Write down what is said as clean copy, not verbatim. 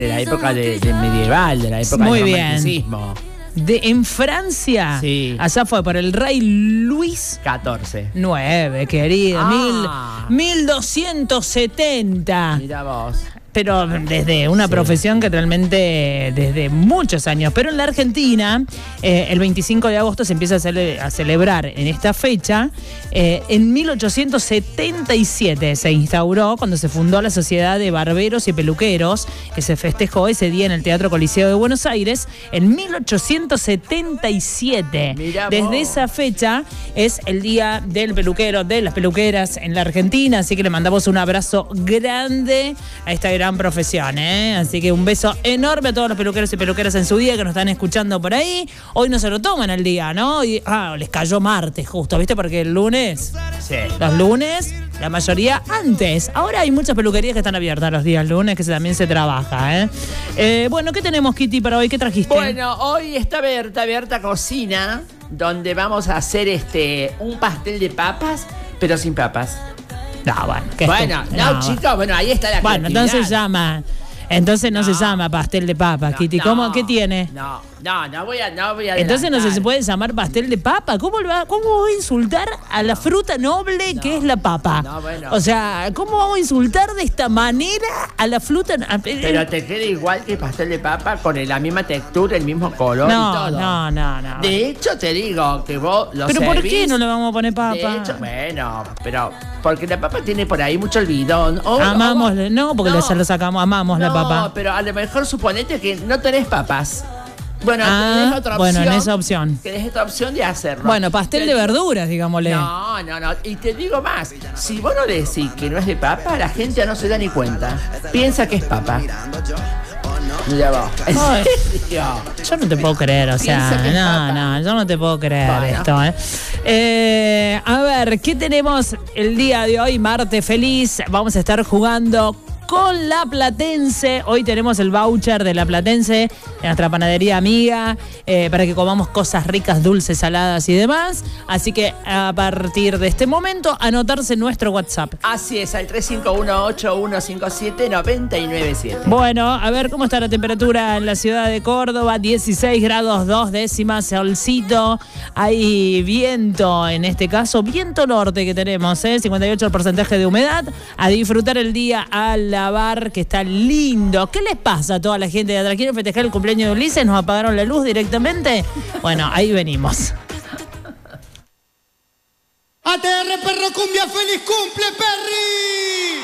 De la época de medieval, de la época Muy del bien. romanticismo. En Francia, Sí. allá fue por el rey Luis 14. 9, querido, 1270. Mira vos. Pero desde una profesión que realmente desde muchos años. Pero en la Argentina, el 25 de agosto se empieza a celebrar en esta fecha. En 1877 se instauró cuando se fundó la Sociedad de Barberos y Peluqueros, que se festejó ese día en el Teatro Coliseo de Buenos Aires, en 1877. Mirá vos. Desde esa fecha es el día del peluquero, de las peluqueras en la Argentina, así que le mandamos un abrazo grande a esta gran profesión, ¿eh? Así que un beso enorme a todos los peluqueros y peluqueras en su día que nos están escuchando por ahí. Hoy no se lo toman el día, ¿no? Les cayó martes justo, ¿viste? Porque el lunes, Sí. los lunes, la mayoría antes. Ahora hay muchas peluquerías que están abiertas los días lunes, que también se trabaja, ¿eh? Bueno, ¿qué tenemos, Kitty, para hoy? ¿Qué trajiste? Bueno, hoy está abierta cocina, donde vamos a hacer un pastel de papas, pero sin papas. No, bueno. Bueno, chicos, bueno, ahí está la Bueno, creatividad. entonces no se llama pastel de papa, Kitty. ¿Qué tiene? No voy a Entonces no adelantar. se puede llamar pastel de papa. ¿Cómo voy a insultar a la fruta noble que es la papa? No, bueno. O sea, ¿cómo vamos a insultar de esta manera a la fruta? Pero te queda igual que el pastel de papa con la misma textura, el mismo color y todo. No. De hecho, te digo que vos lo ¿Pero por qué servís. no le vamos a poner papa? De hecho, bueno, pero porque la papa tiene por ahí mucho almidón. Amamos, no, porque ya lo sacamos, amamos la papa. No, pero a lo mejor suponete que no tenés papas. Bueno, tenés otra opción. Bueno, en esa opción. Tenés esta opción de hacerlo. Bueno, pastel de verduras, digámosle. No. Y te digo más. Si vos no decís que no es de papa, la gente no se da ni cuenta. Piensa que es papa. Mira vos. Ay, yo no te puedo creer, o sea, Piensa que es papa. yo no te puedo creer Bueno. esto, a ver, ¿qué tenemos el día de hoy? Martes feliz, vamos a estar jugando con La Platense. Hoy tenemos el voucher de La Platense, de nuestra panadería amiga, para que comamos cosas ricas, dulces, saladas y demás. Así que a partir de este momento, anotarse en nuestro WhatsApp. Así es, al 351-8157-997. Bueno, a ver cómo está la temperatura en la ciudad de Córdoba. 16 grados 2 décimas, solcito. Hay viento, en este caso, viento norte que tenemos, 58% el porcentaje de humedad. A disfrutar el día a la bar, que está lindo. ¿Qué les pasa a toda la gente de atrás? ¿Quieren festejar el cumpleaños de Ulises? ¿Nos apagaron la luz directamente? Bueno, ahí venimos. ATR Perro Cumbia, feliz cumple, Perry.